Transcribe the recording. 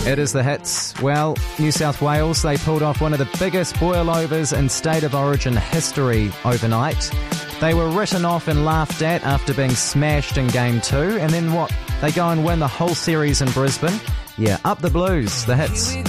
It is the Hits. Well, New South Wales, they pulled off one of the biggest boil-overs in State of Origin history overnight. They were written off and laughed at after being smashed in Game 2. And then what? They go and win the whole series in Brisbane? Yeah, up the Blues, the Hits.